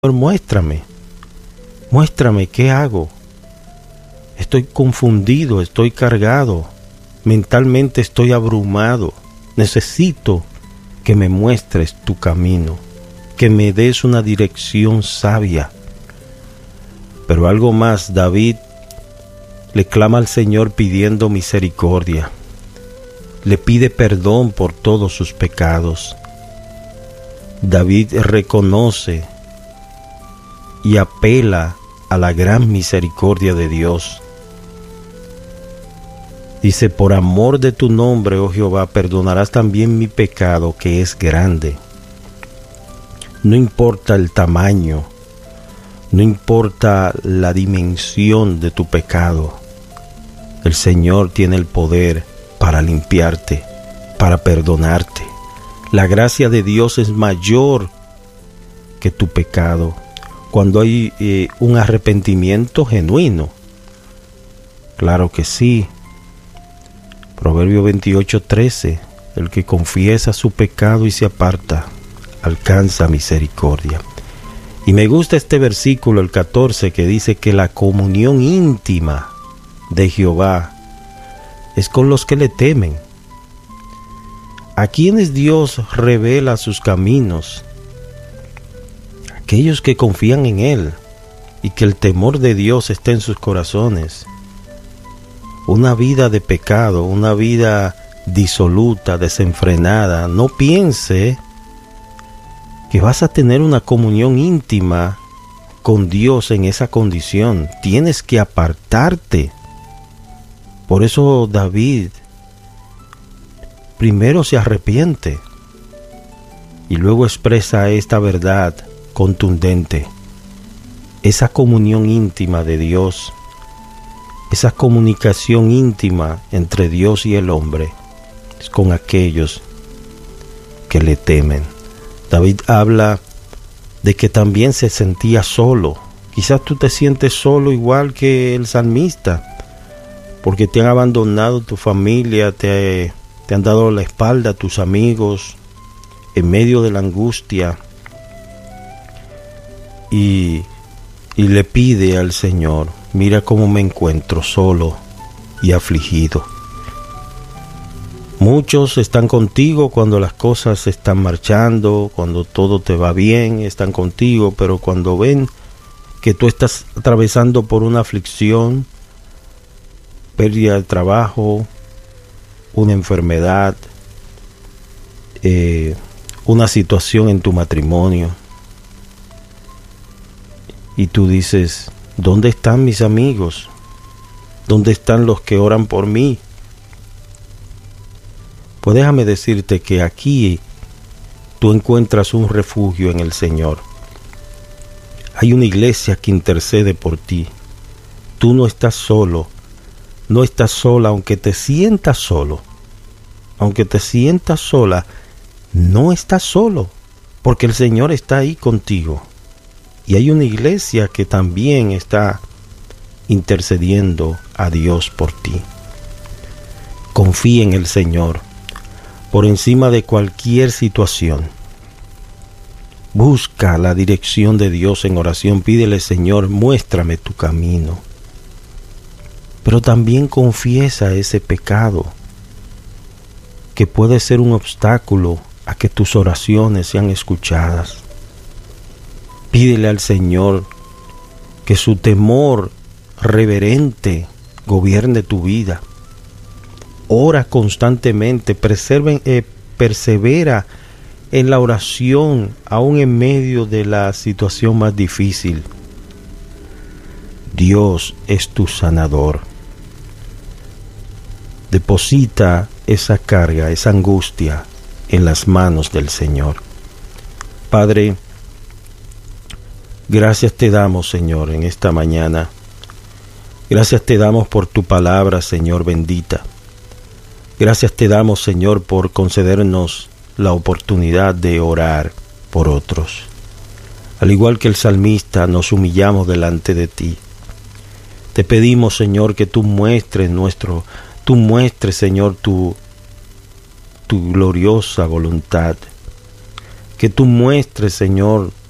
muéstrame qué hago. Estoy confundido, estoy cargado, mentalmente estoy abrumado. Necesito que me muestres tu camino, que me des una dirección sabia. Pero algo más, David le clama al Señor pidiendo misericordia. Le pide perdón por todos sus pecados. David reconoce y apela a la gran misericordia de Dios. Dice: por amor de tu nombre, oh Jehová, perdonarás también mi pecado, que es grande. No importa el tamaño, no importa la dimensión de tu pecado, el Señor tiene el poder para limpiarte, para perdonarte. La gracia de Dios es mayor que tu pecado cuando hay un arrepentimiento genuino. Claro que sí. Proverbio 28:13: el que confiesa su pecado y se aparta, alcanza misericordia. Y me gusta este versículo, el 14, que dice que la comunión íntima de Jehová es con los que le temen. A quienes Dios revela sus caminos, aquellos que confían en Él y que el temor de Dios está en sus corazones. Una vida de pecado, una vida disoluta, desenfrenada, no piense que vas a tener una comunión íntima con Dios en esa condición. Tienes que apartarte. Por eso David primero se arrepiente y luego expresa esta verdad contundente. Esa comunión íntima de Dios, esa comunicación íntima entre Dios y el hombre, es con aquellos que le temen. David habla de que también se sentía solo. Quizás tú te sientes solo igual que el salmista, porque te han abandonado tu familia, te han dado la espalda tus amigos en medio de la angustia, y le pide al Señor: mira cómo me encuentro solo y afligido. Muchos están contigo cuando las cosas están marchando, cuando todo te va bien, están contigo, pero cuando ven que tú estás atravesando por una aflicción, pérdida de trabajo, una enfermedad, una situación en tu matrimonio, y tú dices: ¿dónde están mis amigos? ¿Dónde están los que oran por mí? Pues déjame decirte que aquí tú encuentras un refugio en el Señor. Hay una iglesia que intercede por ti. Tú no estás solo, no estás sola, aunque te sientas solo. Aunque te sientas sola, no estás solo, porque el Señor está ahí contigo. Y hay una iglesia que también está intercediendo a Dios por ti. Confía en el Señor por encima de cualquier situación. Busca la dirección de Dios en oración. Pídele: Señor, muéstrame tu camino. Pero también confiesa ese pecado que puede ser un obstáculo a que tus oraciones sean escuchadas. Pídele al Señor que su temor reverente gobierne tu vida. Ora constantemente, persevera en la oración, aún en medio de la situación más difícil. Dios es tu sanador. Deposita esa carga, esa angustia en las manos del Señor. Padre, gracias te damos, Señor, en esta mañana. Gracias te damos por tu palabra, Señor bendita. Gracias te damos, Señor, por concedernos la oportunidad de orar por otros. Al igual que el salmista, nos humillamos delante de ti. Te pedimos, Señor, que tú muestres, Señor, tu gloriosa voluntad. Que tú muestres, Señor,